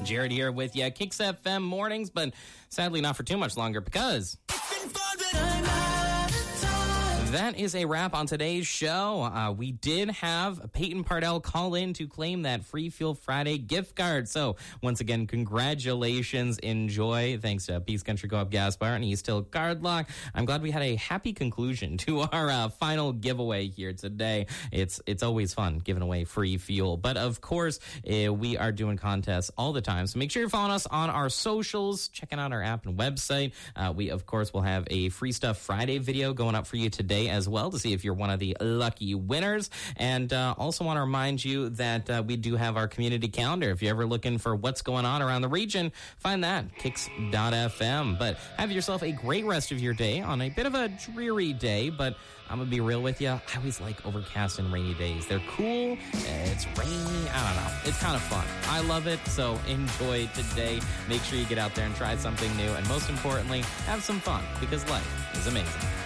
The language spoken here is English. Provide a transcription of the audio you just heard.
Jared here with you. Kicks FM mornings, but sadly not for too much longer because that is a wrap on today's show. We did have Peyton Pardell call in to claim that Free Fuel Friday gift card. So once again, congratulations. Enjoy. Thanks to Peace Country Co-op Gas Bar and East Hill Cardlock. I'm glad we had a happy conclusion to our final giveaway here today. It's always fun giving away free fuel. But of course, we are doing contests all the time. So make sure you're following us on our socials, checking out our app and website. We, of course, will have a Free Stuff Friday video going up for you today as well to see if you're one of the lucky winners. And also want to remind you that we do have our community calendar. If you're ever looking for what's going on around the region, find that, kicks.fm. But have yourself a great rest of your day on a bit of a dreary day, but I'm going to be real with you. I always like overcast and rainy days. They're cool. It's rainy. I don't know. It's kind of fun. I love it. So enjoy today. Make sure you get out there and try something new. And most importantly, have some fun because life is amazing.